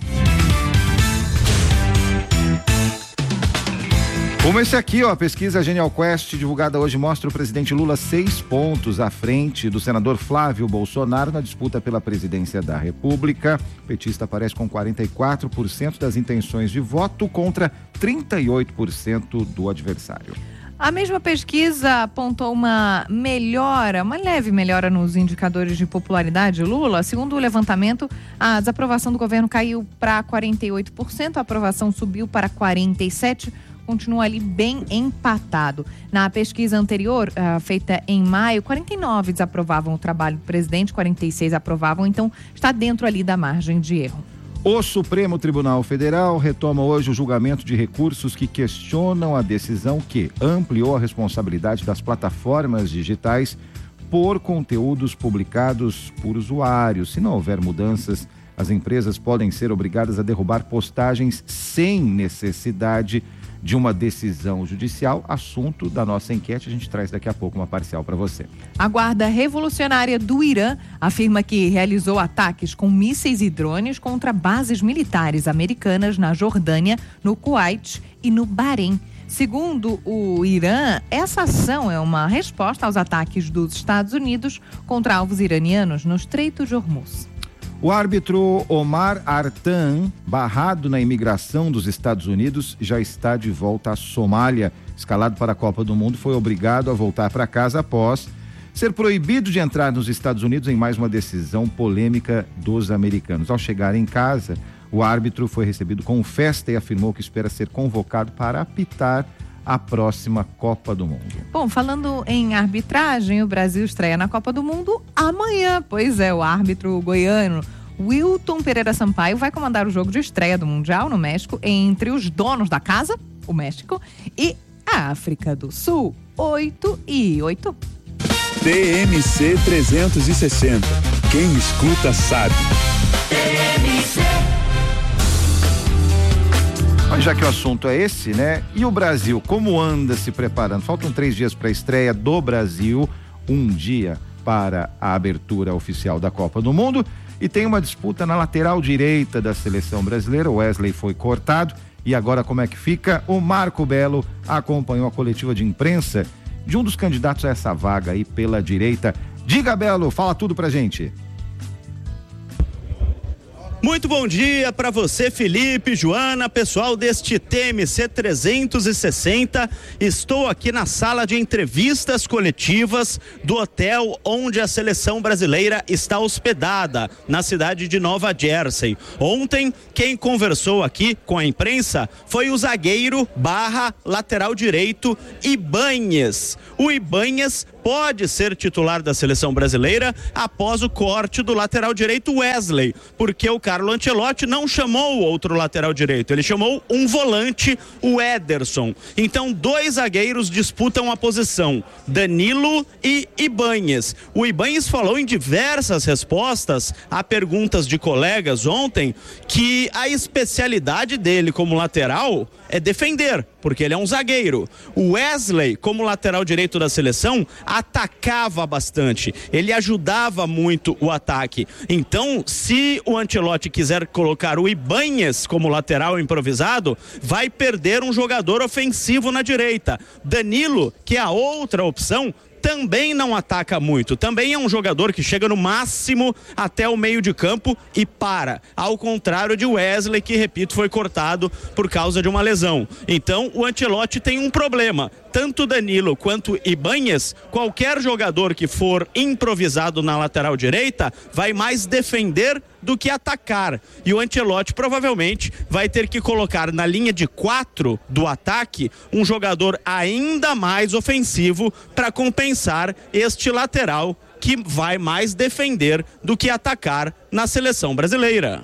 Como esse aqui, ó, a pesquisa Genial Quest divulgada hoje mostra o presidente Lula seis pontos à frente do senador Flávio Bolsonaro na disputa pela presidência da República. O petista aparece com quarenta e quatro por cento das intenções de voto contra trinta e oito por cento do adversário. A mesma pesquisa apontou uma melhora, uma leve melhora nos indicadores de popularidade de Lula. Segundo o levantamento, a desaprovação do governo caiu para quarenta e oito por cento, a aprovação subiu para quarenta e sete por cento. Continua ali bem empatado. Na pesquisa anterior, uh, feita em maio, quarenta e nove desaprovavam o trabalho do presidente, quarenta e seis aprovavam, então está dentro ali da margem de erro. O Supremo Tribunal Federal retoma hoje o julgamento de recursos que questionam a decisão que ampliou a responsabilidade das plataformas digitais por conteúdos publicados por usuários. Se não houver mudanças, as empresas podem ser obrigadas a derrubar postagens sem necessidade de uma decisão judicial. Assunto da nossa enquete, a gente traz daqui a pouco uma parcial para você. A Guarda Revolucionária do Irã afirma que realizou ataques com mísseis e drones contra bases militares americanas na Jordânia, no Kuwait e no Bahrein. Segundo o Irã, essa ação é uma resposta aos ataques dos Estados Unidos contra alvos iranianos no Estreito de Hormuz. O árbitro Omar Artan, barrado na imigração dos Estados Unidos, já está de volta à Somália. Escalado para a Copa do Mundo, foi obrigado a voltar para casa após ser proibido de entrar nos Estados Unidos em mais uma decisão polêmica dos americanos. Ao chegar em casa, o árbitro foi recebido com festa e afirmou que espera ser convocado para apitar a próxima Copa do Mundo. Bom, falando em arbitragem, o Brasil estreia na Copa do Mundo amanhã. Pois é, o árbitro goiano Wilton Pereira Sampaio vai comandar o jogo de estreia do Mundial no México entre os donos da casa, o México, e a África do Sul. oito e oito. T M C trezentos e sessenta. Quem escuta sabe. T M C. Mas já que o assunto é esse, né? E o Brasil, como anda se preparando? Faltam três dias para a estreia do Brasil, um dia para a abertura oficial da Copa do Mundo. E tem uma disputa na lateral direita da seleção brasileira. O Wesley foi cortado E agora como é que fica? O Marco Belo acompanhou a coletiva de imprensa de um dos candidatos a essa vaga aí pela direita. Diga, Belo, fala tudo pra gente. Muito bom dia para você, Felipe, Joana, pessoal deste T M C trezentos e sessenta. Estou aqui na sala de entrevistas coletivas do hotel onde a seleção brasileira está hospedada, na cidade de Nova Jersey. Ontem, quem conversou aqui com a imprensa foi o zagueiro barra lateral direito Ibanhes. O Ibanhes pode ser titular da seleção brasileira após o corte do lateral direito Wesley, porque o Carlo Ancelotti não chamou o outro lateral direito, ele chamou um volante, o Ederson. Então, dois zagueiros disputam a posição, Danilo e Ibanhes. O Ibanhes falou em diversas respostas a perguntas de colegas ontem que a especialidade dele como lateral é defender, porque ele é um zagueiro. O Wesley, como lateral direito da seleção, atacava bastante, ele ajudava muito o ataque. Então, se o Ancelotti quiser colocar o Ibanhes como lateral improvisado, vai perder um jogador ofensivo na direita. Danilo, que é a outra opção, também não ataca muito, também é um jogador que chega no máximo até o meio de campo e para, ao contrário de Wesley, que, repito, foi cortado por causa de uma lesão. Então o Ancelotti tem um problema, tanto Danilo quanto Ibanhes, qualquer jogador que for improvisado na lateral direita vai mais defender do que atacar, e o Ancelotti provavelmente vai ter que colocar na linha de quatro do ataque um jogador ainda mais ofensivo para compensar este lateral que vai mais defender do que atacar na seleção brasileira.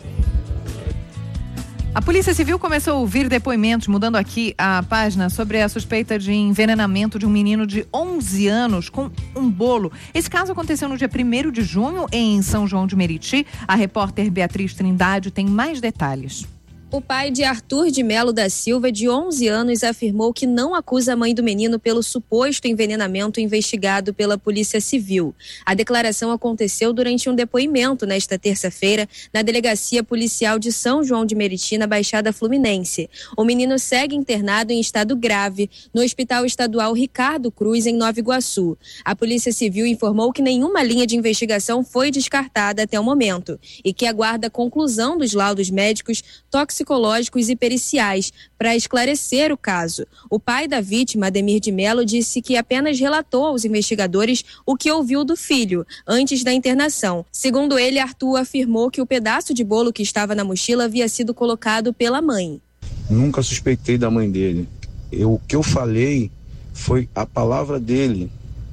A Polícia Civil começou a ouvir depoimentos, mudando aqui a página, sobre a suspeita de envenenamento de um menino de onze anos com um bolo. Esse caso aconteceu no dia primeiro de junho em São João de Meriti. A repórter Beatriz Trindade tem mais detalhes. O pai de Arthur de Melo da Silva, de onze anos, afirmou que não acusa a mãe do menino pelo suposto envenenamento investigado pela Polícia Civil. A declaração aconteceu durante um depoimento nesta terça-feira na Delegacia Policial de São João de Meriti, na Baixada Fluminense. O menino segue internado em estado grave no Hospital Estadual Ricardo Cruz, em Nova Iguaçu. A Polícia Civil informou que nenhuma linha de investigação foi descartada até o momento e que aguarda a conclusão dos laudos médicos, toxicológicos psicológicos e periciais para esclarecer o caso. O pai da vítima, Ademir de Melo, disse que apenas relatou aos investigadores o que ouviu do filho antes da internação. Segundo ele, Arthur afirmou que o pedaço de bolo que estava na mochila havia sido colocado pela mãe. Nunca suspeitei da mãe dele. Eu, o que eu falei foi a palavra dele.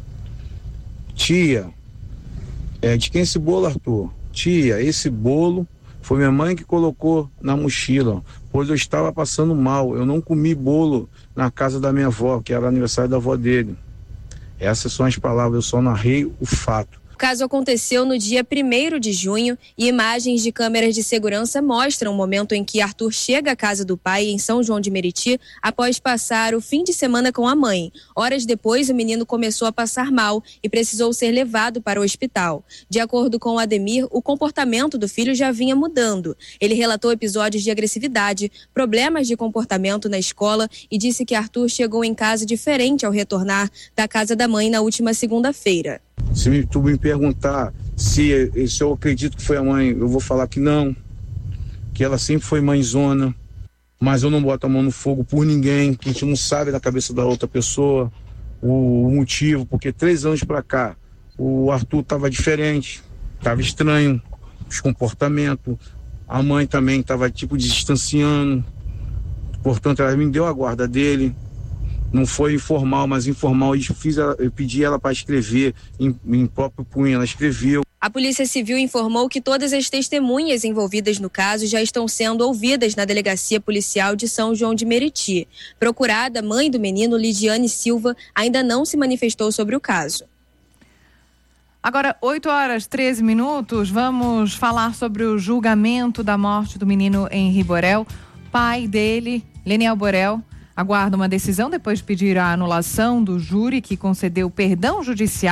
Tia, é de quem esse bolo, Arthur? Tia, esse bolo foi minha mãe que colocou na mochila, pois eu estava passando mal. Eu não comi bolo na casa da minha avó, que era aniversário da avó dele. Essas são as palavras, eu só narrei o fato. O caso aconteceu no dia primeiro de junho e imagens de câmeras de segurança mostram o momento em que Arthur chega à casa do pai em São João de Meriti após passar o fim de semana com a mãe. Horas depois, o menino começou a passar mal e precisou ser levado para o hospital. De acordo com o Ademir, o comportamento do filho já vinha mudando. Ele relatou episódios de agressividade, problemas de comportamento na escola e disse que Arthur chegou em casa diferente ao retornar da casa da mãe na última segunda-feira. Se tu me perguntar se, se eu acredito que foi a mãe, eu vou falar que não, que ela sempre foi mãezona, mas eu não boto a mão no fogo por ninguém, que a gente não sabe da cabeça da outra pessoa o, o motivo, porque três anos pra cá o Arthur tava diferente, tava estranho, os comportamentos, a mãe também tava tipo distanciando, portanto ela me deu a guarda dele. Não foi informal, mas informal. Eu, fiz ela, eu pedi ela para escrever em, em próprio punho, ela escreveu. A Polícia Civil informou que todas as testemunhas envolvidas no caso já estão sendo ouvidas na Delegacia Policial de São João de Meriti. Procurada, a mãe do menino, Lidiane Silva, ainda não se manifestou sobre o caso. Agora, oito horas e treze minutos, vamos falar sobre o julgamento da morte do menino Henri Borel. Pai dele, Leniel Borel, aguarda uma decisão depois de pedir a anulação do júri que concedeu perdão judicial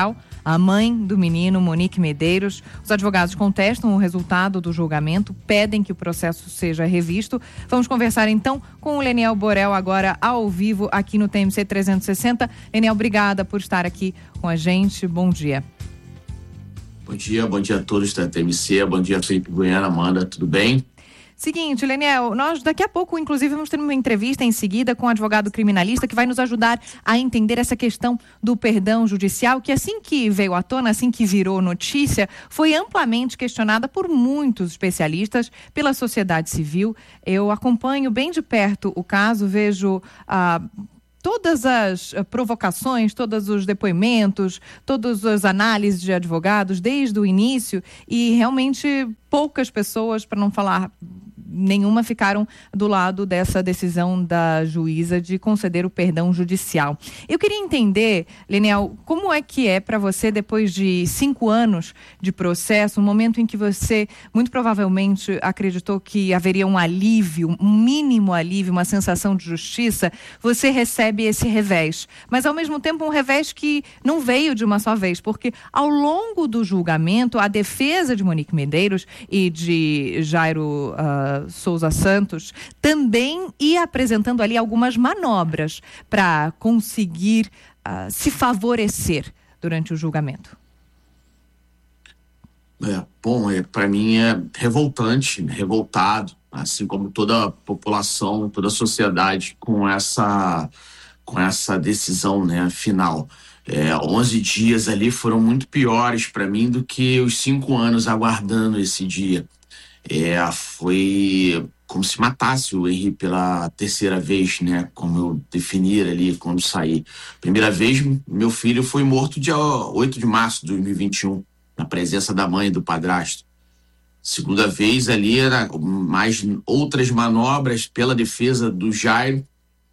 a mãe do menino, Monique Medeiros. Os advogados contestam o resultado do julgamento, pedem que o processo seja revisto. Vamos conversar então com o Leniel Borel agora ao vivo aqui no T M C trezentos e sessenta. Leniel, obrigada por estar aqui com a gente. Bom dia. Bom dia, bom dia a todos da T M C, bom dia Felipe Goiânia, Amanda, tudo bem? Seguinte, Leniel, nós daqui a pouco, inclusive, vamos ter uma entrevista em seguida com um advogado criminalista que vai nos ajudar a entender essa questão do perdão judicial, que assim que veio à tona, assim que virou notícia, foi amplamente questionada por muitos especialistas, pela sociedade civil. Eu acompanho bem de perto o caso, vejo ah, todas as provocações, todos os depoimentos, todas as análises de advogados desde o início, e realmente poucas pessoas, para não falar nenhuma, ficaram do lado dessa decisão da juíza de conceder o perdão judicial. Eu queria entender, Leniel, como é que é para você, depois de cinco anos de processo, um momento em que você muito provavelmente acreditou que haveria um alívio, um mínimo alívio, uma sensação de justiça, você recebe esse revés. Mas, ao mesmo tempo, um revés que não veio de uma só vez, porque ao longo do julgamento, a defesa de Monique Medeiros e de Jairo uh, Souza Santos também ia apresentando ali algumas manobras para conseguir uh, se favorecer durante o julgamento. É, bom, é, para mim é revoltante, revoltado, assim como toda a população, toda a sociedade com essa, com essa decisão, né, final. É, onze dias ali foram muito piores para mim do que os cinco anos aguardando esse dia. É, foi como se matasse o Henri pela terceira vez, né? Como eu definir ali quando saí. Primeira vez, meu filho foi morto dia oito de março de dois mil e vinte e um, na presença da mãe e do padrasto. Segunda vez ali, era mais outras manobras pela defesa do Jairo,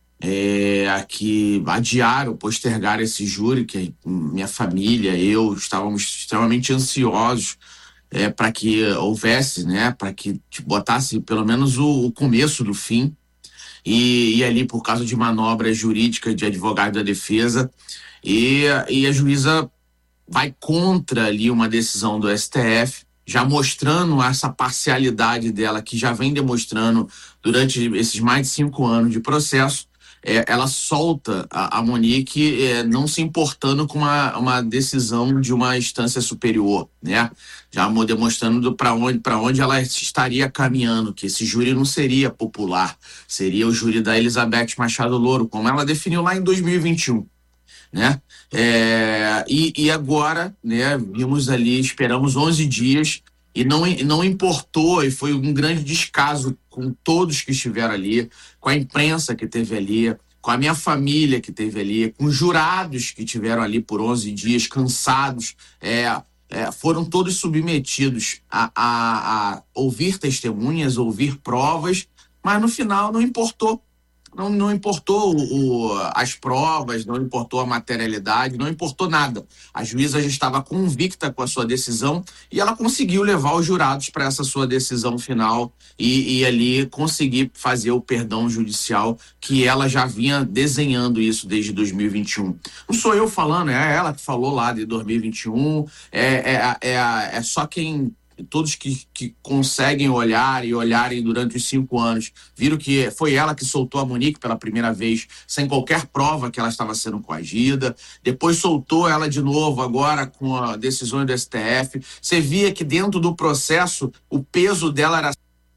é, que adiaram, postergaram esse júri, que minha família, eu, estávamos extremamente ansiosos É, para que houvesse, né, para que tipo, botasse pelo menos o, o começo do fim, e, e ali por causa de manobras jurídicas de advogado da defesa, e, e a juíza vai contra ali uma decisão do S T F, já mostrando essa parcialidade dela, que já vem demonstrando durante esses mais de cinco anos de processo. É, ela solta a, a Monique, é, não se importando com uma, uma decisão de uma instância superior, né? Já demonstrando para onde, para onde ela estaria caminhando, que esse júri não seria popular, seria o júri da Elizabeth Machado Louro, como ela definiu lá em dois mil e vinte e um, né? É, e, e agora, né, vimos ali, esperamos onze dias, e não, não importou, e foi um grande descaso com todos que estiveram ali, com a imprensa que esteve ali, com a minha família que esteve ali, com os jurados que estiveram ali por onze dias, cansados, é, é, foram todos submetidos a, a, a ouvir testemunhas, ouvir provas, mas no final não importou. Não, não importou o, o, as provas, não importou a materialidade, não importou nada. A juíza já estava convicta com a sua decisão e ela conseguiu levar os jurados para essa sua decisão final e, e ali conseguir fazer o perdão judicial, que ela já vinha desenhando isso desde dois mil e vinte e um. Não sou eu falando, é ela que falou lá de dois mil e vinte e um, é, é, é, é só quem... Todos que, que conseguem olhar e olharem durante os cinco anos, viram que foi ela que soltou a Monique pela primeira vez, sem qualquer prova que ela estava sendo coagida. Depois soltou ela de novo, agora com a decisão do S T F. Você via que dentro do processo, o peso dela era...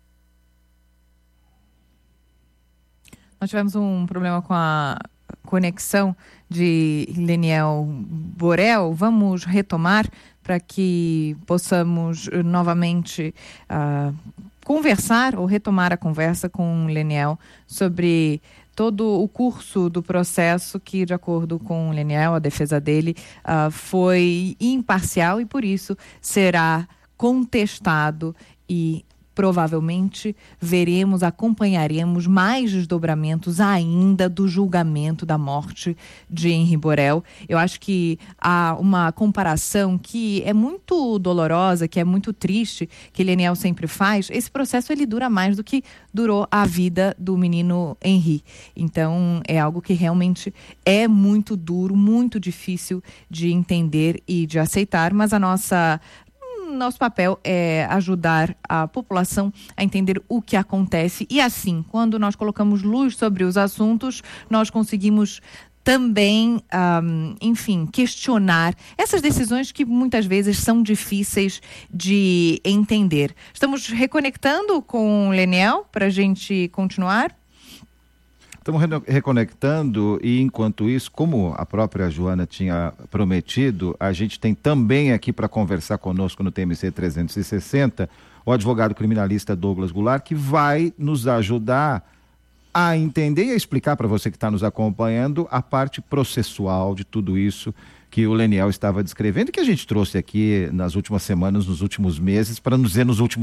Nós tivemos um problema com a conexão de Leniel Borel. Vamos retomar para que possamos novamente uh, conversar ou retomar a conversa com o Leniel sobre todo o curso do processo que, de acordo com o Leniel, a defesa dele uh, foi imparcial e, por isso, será contestado e provavelmente veremos, acompanharemos mais desdobramentos ainda do julgamento da morte de Henri Borel. Eu acho que há uma comparação que é muito dolorosa, que é muito triste, que Leniel sempre faz. Esse processo ele dura mais do que durou a vida do menino Henri. Então é algo que realmente é muito duro, muito difícil de entender e de aceitar, mas a nossa nosso papel é ajudar a população a entender o que acontece e assim, quando nós colocamos luz sobre os assuntos, nós conseguimos também, um, enfim, questionar essas decisões que muitas vezes são difíceis de entender. Estamos reconectando com o Leniel para a gente continuar. Estamos reconectando e, enquanto isso, como a própria Joana tinha prometido, a gente tem também aqui para conversar conosco no T M C trezentos e sessenta o advogado criminalista Douglas Goulart, que vai nos ajudar a entender e a explicar para você que está nos acompanhando a parte processual de tudo isso que o Leniel estava descrevendo e que a gente trouxe aqui nas últimas semanas, nos últimos meses, para nos dizer nos últimos